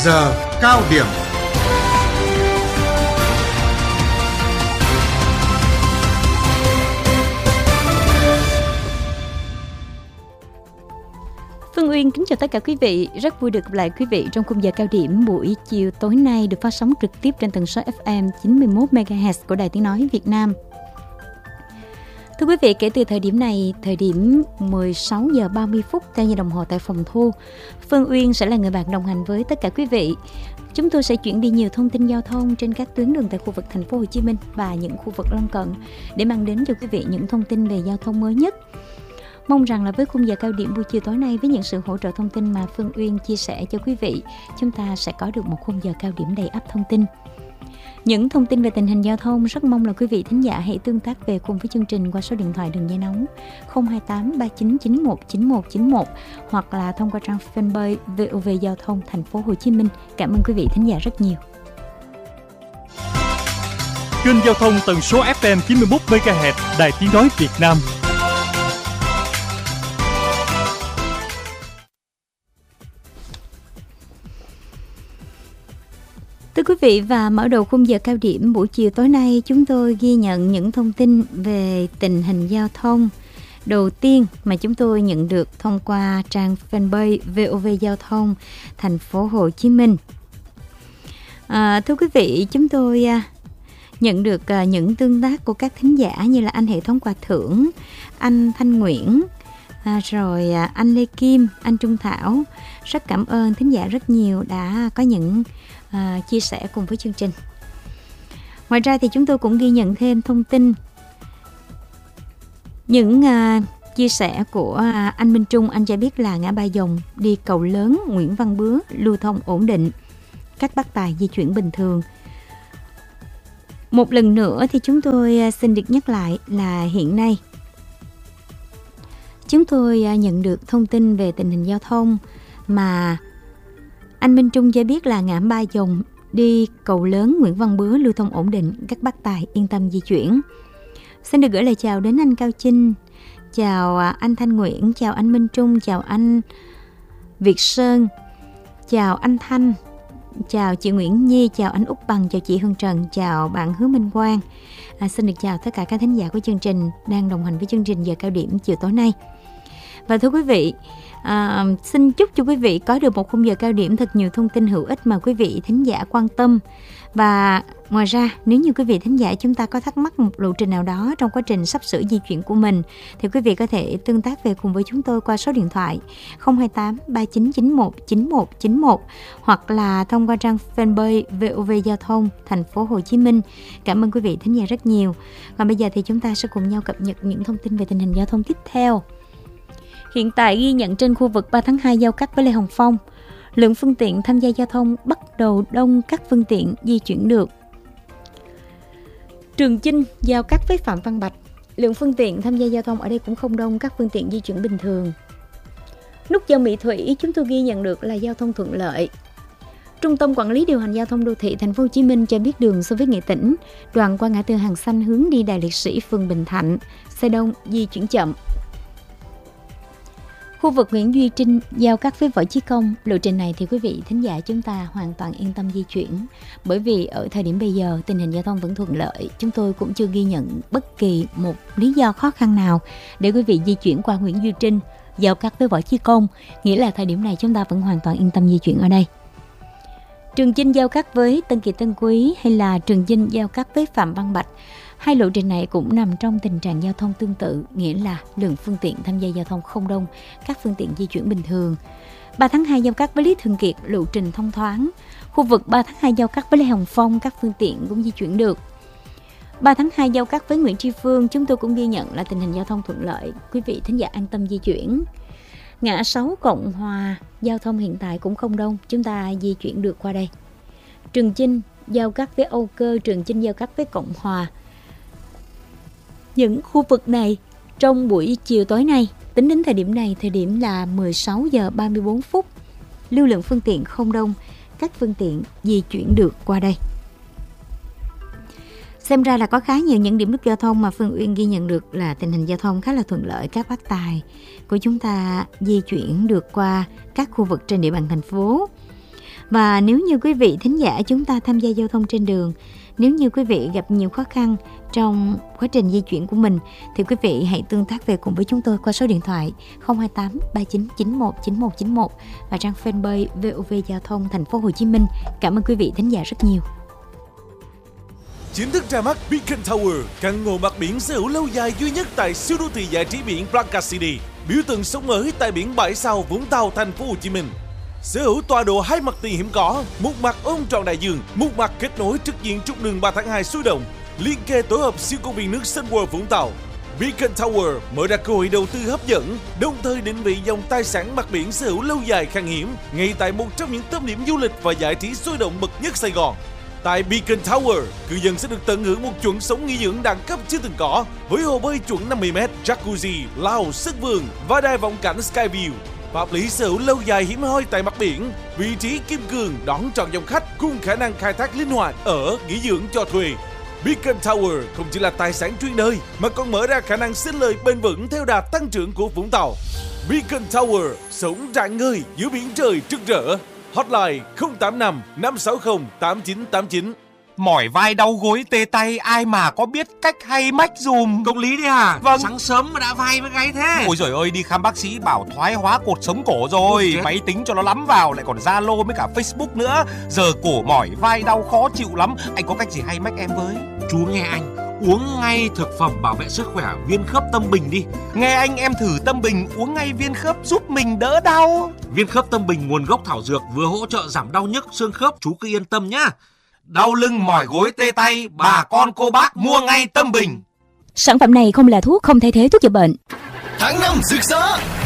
giờ cao điểm. Phương Uyên kính chào tất cả quý vị, rất vui được gặp lại quý vị trong khung giờ cao điểm buổi chiều tối nay được phát sóng trực tiếp trên tần số FM 91 MHz của Đài Tiếng nói Việt Nam. Thưa quý vị, kể từ thời điểm này, thời điểm 16 giờ 30 phút theo giờ đồng hồ tại phòng thu, Phương Uyên sẽ là người bạn đồng hành với tất cả quý vị. Chúng tôi sẽ chuyển đi nhiều thông tin giao thông trên các tuyến đường tại khu vực thành phố Hồ Chí Minh và những khu vực lân cận để mang đến cho quý vị những thông tin về giao thông mới nhất. Mong rằng là với khung giờ cao điểm buổi chiều tối nay, với những sự hỗ trợ thông tin mà Phương Uyên chia sẻ cho quý vị, chúng ta sẽ có được một khung giờ cao điểm đầy ắp thông tin. Những thông tin về tình hình giao thông rất mong là quý vị thính giả hãy tương tác về cùng với chương trình qua số điện thoại đường dây nóng 028 3991 9191 hoặc là thông qua trang fanpage VOV Giao thông thành phố Hồ Chí Minh. Cảm ơn quý vị thính giả rất nhiều. Kênh giao thông tần số FM 91 MHz Đài Tiếng nói Việt Nam. Thưa quý vị, và mở đầu khung giờ cao điểm buổi chiều tối nay, chúng tôi ghi nhận những thông tin về tình hình giao thông. Đầu tiên mà chúng tôi nhận được thông qua trang fanpage VOV Giao thông thành phố Hồ Chí Minh. Thưa quý vị, chúng tôi nhận được những tương tác của các thính giả như là anh Hệ thống Quà Thưởng, anh Thanh Nguyễn, rồi anh Lê Kim, anh Trung Thảo. Rất cảm ơn thính giả rất nhiều đã có những chia sẻ cùng với chương trình. Ngoài ra thì chúng tôi cũng ghi nhận thêm thông tin những chia sẻ của anh Minh Trung. Anh cho biết là ngã ba Dòng đi cầu lớn Nguyễn Văn Bứa lưu thông ổn định, các bác tài di chuyển bình thường. Một lần nữa thì chúng tôi xin được nhắc lại là hiện nay chúng tôi nhận được thông tin về tình hình giao thông mà anh Minh Trung cho biết là ngã ba Dòng đi cầu lớn Nguyễn Văn Bứa lưu thông ổn định, các bác tài yên tâm di chuyển. Xin được gửi lời chào đến anh Cao Chinh, chào anh Thanh Nguyễn, chào anh Minh Trung, chào anh Việt Sơn, chào anh Thanh, chào chị Nguyễn Nhi, chào anh Úc Bằng, chào chị Hương Trần, chào bạn Hứa Minh Quang. Xin được chào tất cả các thính giả của chương trình đang đồng hành với chương trình giờ cao điểm chiều tối nay. Và thưa quý vị, xin chúc cho quý vị có được một khung giờ cao điểm thật nhiều thông tin hữu ích mà quý vị thính giả quan tâm. Và ngoài ra, nếu như quý vị thính giả chúng ta có thắc mắc một lộ trình nào đó trong quá trình sắp sửa di chuyển của mình, thì quý vị có thể tương tác về cùng với chúng tôi qua số điện thoại 028 3991 9191 hoặc là thông qua trang fanpage VOV Giao thông thành phố Hồ Chí Minh. Cảm ơn quý vị thính giả rất nhiều. Còn bây giờ thì chúng ta sẽ cùng nhau cập nhật những thông tin về tình hình giao thông tiếp theo. Hiện tại ghi nhận trên khu vực 3 tháng 2 giao cắt với Lê Hồng Phong, lượng phương tiện tham gia giao thông bắt đầu đông, các phương tiện di chuyển được. Trường Chinh giao cắt với Phạm Văn Bạch, lượng phương tiện tham gia giao thông ở đây cũng không đông, các phương tiện di chuyển bình thường. Nút giao Mỹ Thủy chúng tôi ghi nhận được là giao thông thuận lợi. Trung tâm Quản lý điều hành giao thông đô thị thành phố Hồ Chí Minh cho biết đường Xô Viết Nghệ Tĩnh, đoạn qua ngã tư Hàng Xanh hướng đi Đài Liệt Sĩ, phường Bình Thạnh, xe đông di chuyển chậm. Khu vực Nguyễn Duy Trinh giao cắt với Võ Chí Công, lộ trình này thì quý vị thính giả chúng ta hoàn toàn yên tâm di chuyển, bởi vì ở thời điểm bây giờ tình hình giao thông vẫn thuận lợi. Chúng tôi cũng chưa ghi nhận bất kỳ một lý do khó khăn nào để quý vị di chuyển qua Nguyễn Duy Trinh giao cắt với Võ Chí Công, nghĩa là thời điểm này chúng ta vẫn hoàn toàn yên tâm di chuyển ở đây. Trường Chinh giao cắt với Tân Kỳ Tân Quý hay là Trường Chinh giao cắt với Phạm Văn Bạch, hai lộ trình này cũng nằm trong tình trạng giao thông tương tự, nghĩa là lượng phương tiện tham gia giao thông không đông, các phương tiện di chuyển bình thường. 3 tháng 2 giao cắt với Lý Thường Kiệt, lộ trình thông thoáng. Khu vực 3 tháng 2 giao cắt với Lê Hồng Phong, các phương tiện cũng di chuyển được. 3 tháng 2 giao cắt với Nguyễn Tri Phương, chúng tôi cũng ghi nhận là tình hình giao thông thuận lợi, quý vị thính giả an tâm di chuyển. Ngã 6 Cộng Hòa, giao thông hiện tại cũng không đông, chúng ta di chuyển được qua đây. Trường Chinh giao cắt với Âu Cơ, Trường Chinh giao cắt với Cộng Hòa. Những khu vực này trong buổi chiều tối nay, tính đến thời điểm này, thời điểm là 16 giờ 34 phút, lưu lượng phương tiện không đông, các phương tiện di chuyển được qua đây. Xem ra là có khá nhiều những điểm nút giao thông mà Phương Uyên ghi nhận được là tình hình giao thông khá là thuận lợi. Các bác tài của chúng ta di chuyển được qua các khu vực trên địa bàn thành phố. Và nếu như quý vị thính giả chúng ta tham gia giao thông trên đường, nếu như quý vị gặp nhiều khó khăn trong quá trình di chuyển của mình, thì quý vị hãy tương tác về cùng với chúng tôi qua số điện thoại 028 3991 9191 và trang fanpage VOV Giao thông Thành phố Hồ Chí Minh. Cảm ơn quý vị thính giả rất nhiều. Chính thức ra mắt Beacon Tower, căn hộ mặt biển sở hữu lâu dài duy nhất tại siêu đô thị giải trí biển Playa City, biểu tượng sống mới tại biển Bãi Sau, Vũng Tàu, Thành phố Hồ Chí Minh. Sở hữu tọa độ 2 mặt tiền hiếm có, một mặt ôm trọn đại dương, một mặt kết nối trực diện trục đường 3 tháng 2 sôi động, liên kề tổ hợp siêu công viên nước Sun World Vũng Tàu. Beacon Tower mở ra cơ hội đầu tư hấp dẫn, đồng thời định vị dòng tài sản mặt biển sở hữu lâu dài khan hiếm ngay tại một trong những tâm điểm du lịch và giải trí sôi động bậc nhất Sài Gòn. Tại Beacon Tower, cư dân sẽ được tận hưởng một chuẩn sống nghỉ dưỡng đẳng cấp chưa từng có, với hồ bơi chuẩn 50m, jacuzzi, lao, sân vườn và đài vọng cảnh Skyview. Pháp lý sở hữu lâu dài hiếm hoi tại mặt biển, vị trí kim cương đón trọn dòng khách cùng khả năng khai thác linh hoạt ở nghỉ dưỡng cho thuê. Beacon Tower không chỉ là tài sản chuyên đời mà còn mở ra khả năng sinh lời bền vững theo đà tăng trưởng của Vũng Tàu. Beacon Tower sống rạng ngời giữa biển trời rực rỡ. Hotline 085 560 8989. Mỏi vai đau gối tê tay, ai mà có biết cách hay mách dùm. Công lý đấy à? Vâng. Sáng sớm mà đã vai với gáy thế. Ôi giời ơi, đi khám bác sĩ bảo thoái hóa cột sống cổ rồi. Máy tính cho nó lắm vào, lại còn Zalo với cả Facebook nữa. Giờ cổ mỏi vai đau khó chịu lắm. Anh có cách gì hay mách em với? Chú nghe anh, uống ngay thực phẩm bảo vệ sức khỏe Viên Khớp Tâm Bình đi. Nghe anh, em thử Tâm Bình uống ngay viên khớp giúp mình đỡ đau. Viên Khớp Tâm Bình nguồn gốc thảo dược, vừa hỗ trợ giảm đau nhức xương khớp, chú cứ yên tâm nhá. Đau lưng mỏi gối tê tay, bà con cô bác mua ngay Tâm Bình. Sản phẩm này không là thuốc, không thay thế thuốc chữa bệnh. Tháng 5 rực rỡ